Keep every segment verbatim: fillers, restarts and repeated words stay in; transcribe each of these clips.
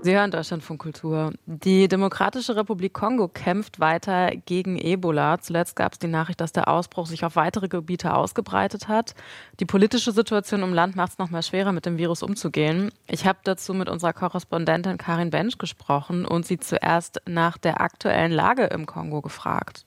Sie hören Deutschlandfunk Kultur. Die Demokratische Republik Kongo kämpft weiter gegen Ebola. Zuletzt gab es die Nachricht, dass der Ausbruch sich auf weitere Gebiete ausgebreitet hat. Die politische Situation im Land macht es noch mal schwerer, mit dem Virus umzugehen. Ich habe dazu mit unserer Korrespondentin Karin Bensch gesprochen und sie zuerst nach der aktuellen Lage im Kongo gefragt.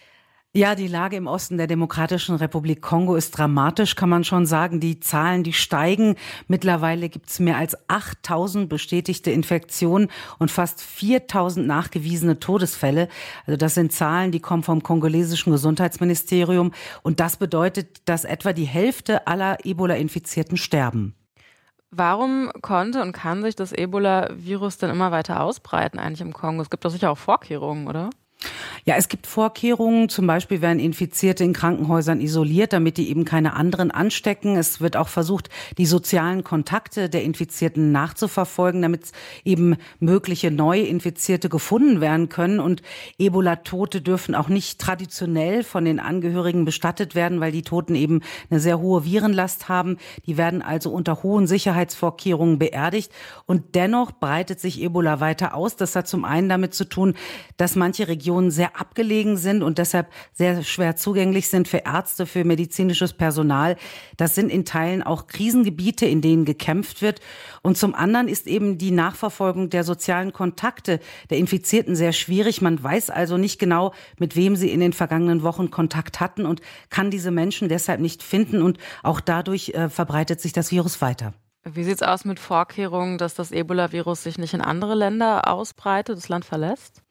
Ja, die Lage im Osten der Demokratischen Republik Kongo ist dramatisch, kann man schon sagen. Die Zahlen, die steigen. Mittlerweile gibt es mehr als achttausend bestätigte Infektionen und fast viertausend nachgewiesene Todesfälle. Also das sind Zahlen, die kommen vom kongolesischen Gesundheitsministerium. Und das bedeutet, dass etwa die Hälfte aller Ebola-Infizierten sterben. Warum konnte und kann sich das Ebola-Virus denn immer weiter ausbreiten eigentlich im Kongo? Es gibt doch sicher auch Vorkehrungen, oder? Ja, es gibt Vorkehrungen. Zum Beispiel werden Infizierte in Krankenhäusern isoliert, damit die eben keine anderen anstecken. Es wird auch versucht, die sozialen Kontakte der Infizierten nachzuverfolgen, damit eben mögliche neue Infizierte gefunden werden können. Und Ebola-Tote dürfen auch nicht traditionell von den Angehörigen bestattet werden, weil die Toten eben eine sehr hohe Virenlast haben. Die werden also unter hohen Sicherheitsvorkehrungen beerdigt. Und dennoch breitet sich Ebola weiter aus. Das hat zum einen damit zu tun, dass manche Regionen sehr abgelegen sind und deshalb sehr schwer zugänglich sind für Ärzte, für medizinisches Personal. Das sind in Teilen auch Krisengebiete, in denen gekämpft wird. Und zum anderen ist eben die Nachverfolgung der sozialen Kontakte der Infizierten sehr schwierig. Man weiß also nicht genau, mit wem sie in den vergangenen Wochen Kontakt hatten und kann diese Menschen deshalb nicht finden. Und auch dadurch äh, verbreitet sich das Virus weiter. Wie sieht es aus mit Vorkehrungen, dass das Ebola-Virus sich nicht in andere Länder ausbreitet, das Land verlässt?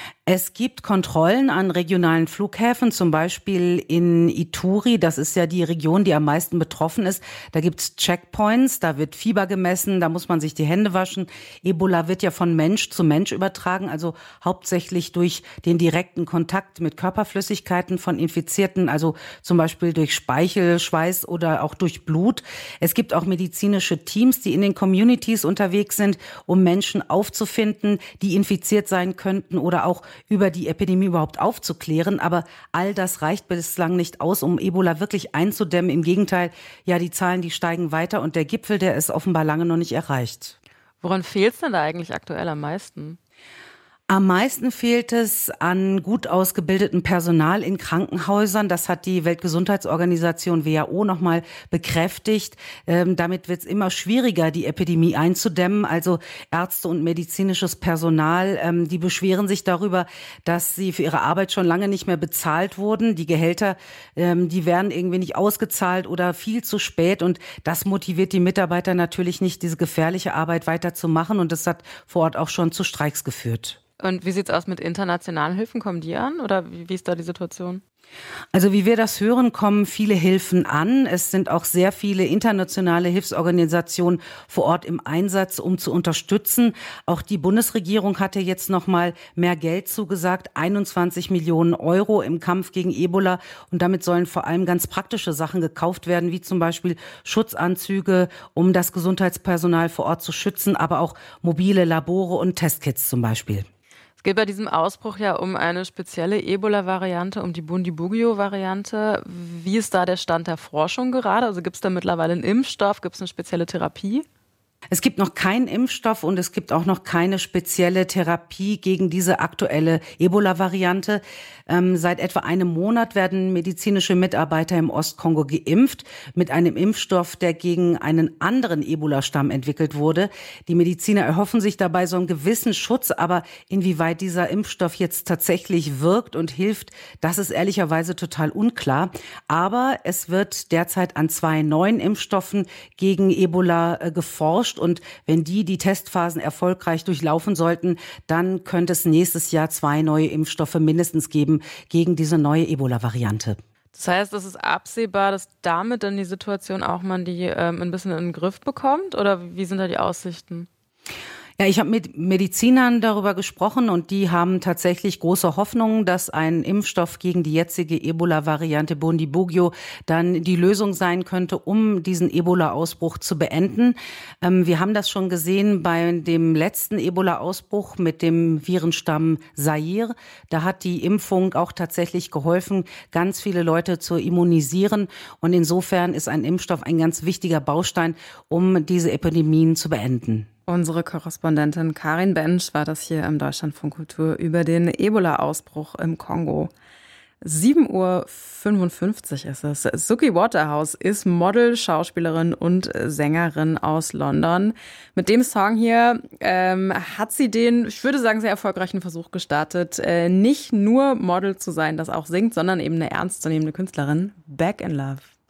Es gibt Kontrollen an regionalen Flughäfen, zum Beispiel in Ituri. Das ist ja die Region, die am meisten betroffen ist. Da gibt's Checkpoints, da wird Fieber gemessen, da muss man sich die Hände waschen. Ebola wird ja von Mensch zu Mensch übertragen, also hauptsächlich durch den direkten Kontakt mit Körperflüssigkeiten von Infizierten, also zum Beispiel durch Speichel, Schweiß oder auch durch Blut. Es gibt auch medizinische Teams, die in den Communities unterwegs sind, um Menschen aufzufinden, die infiziert sein könnten oder auch über die Epidemie überhaupt aufzuklären. Aber all das reicht bislang nicht aus, um Ebola wirklich einzudämmen. Im Gegenteil, ja, die Zahlen, die steigen weiter und der Gipfel, der ist offenbar lange noch nicht erreicht. Woran fehlt es denn da eigentlich aktuell am meisten? Am meisten fehlt es an gut ausgebildetem Personal in Krankenhäusern. Das hat die Weltgesundheitsorganisation W H O nochmal bekräftigt. Ähm, damit wird es immer schwieriger, die Epidemie einzudämmen. Also Ärzte und medizinisches Personal, ähm, die beschweren sich darüber, dass sie für ihre Arbeit schon lange nicht mehr bezahlt wurden. Die Gehälter, ähm, die werden irgendwie nicht ausgezahlt oder viel zu spät. Und das motiviert die Mitarbeiter natürlich nicht, diese gefährliche Arbeit weiterzumachen. Und das hat vor Ort auch schon zu Streiks geführt. Und wie sieht's aus mit internationalen Hilfen? Kommen die an oder wie, wie ist da die Situation? Also wie wir das hören, kommen viele Hilfen an. Es sind auch sehr viele internationale Hilfsorganisationen vor Ort im Einsatz, um zu unterstützen. Auch die Bundesregierung hatte jetzt noch mal mehr Geld zugesagt, einundzwanzig Millionen Euro im Kampf gegen Ebola. Und damit sollen vor allem ganz praktische Sachen gekauft werden, wie zum Beispiel Schutzanzüge, um das Gesundheitspersonal vor Ort zu schützen, aber auch mobile Labore und Testkits zum Beispiel. Es geht bei diesem Ausbruch ja um eine spezielle Ebola-Variante, um die Bundibugyo-Variante. Wie ist da der Stand der Forschung gerade? Also gibt es da mittlerweile einen Impfstoff? Gibt es eine spezielle Therapie? Es gibt noch keinen Impfstoff und es gibt auch noch keine spezielle Therapie gegen diese aktuelle Ebola-Variante. Ähm, seit etwa einem Monat werden medizinische Mitarbeiter im Ostkongo geimpft mit einem Impfstoff, der gegen einen anderen Ebola-Stamm entwickelt wurde. Die Mediziner erhoffen sich dabei so einen gewissen Schutz, aber inwieweit dieser Impfstoff jetzt tatsächlich wirkt und hilft, das ist ehrlicherweise total unklar. Aber es wird derzeit an zwei neuen Impfstoffen gegen Ebola äh, geforscht. Und wenn die die Testphasen erfolgreich durchlaufen sollten, dann könnte es nächstes Jahr zwei neue Impfstoffe mindestens geben gegen diese neue Ebola-Variante. Das heißt, es ist absehbar, dass damit dann die Situation auch man die ähm, ein bisschen in den Griff bekommt? Oder wie sind da die Aussichten? Ja, ich habe mit Medizinern darüber gesprochen und die haben tatsächlich große Hoffnung, dass ein Impfstoff gegen die jetzige Ebola-Variante Bundibugyo dann die Lösung sein könnte, um diesen Ebola-Ausbruch zu beenden. Ähm, wir haben das schon gesehen bei dem letzten Ebola-Ausbruch mit dem Virenstamm Zaire. Da hat die Impfung auch tatsächlich geholfen, ganz viele Leute zu immunisieren. Und insofern ist ein Impfstoff ein ganz wichtiger Baustein, um diese Epidemien zu beenden. Unsere Korrespondentin Karin Bensch war das hier im Deutschlandfunk Kultur über den Ebola-Ausbruch im Kongo. sieben Uhr fünfundfünfzig ist es. Suki Waterhouse ist Model, Schauspielerin und Sängerin aus London. Mit dem Song hier ähm, hat sie den, ich würde sagen, sehr erfolgreichen Versuch gestartet, äh, nicht nur Model zu sein, das auch singt, sondern eben eine ernstzunehmende Künstlerin. Back in Love.